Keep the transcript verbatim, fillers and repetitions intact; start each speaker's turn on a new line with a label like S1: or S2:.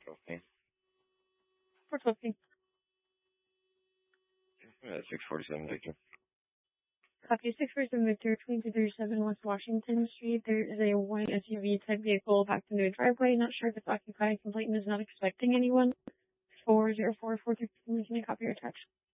S1: twelve.
S2: four twelve.
S1: Yeah, six forty-seven Victor.
S2: Copy six forty-seven Victor, twenty-two thirty-seven West Washington Street. There is a white S U V type vehicle backed into a driveway. Not sure if it's occupied. Complainant is not expecting anyone. four zero four four two. Can you copy your text?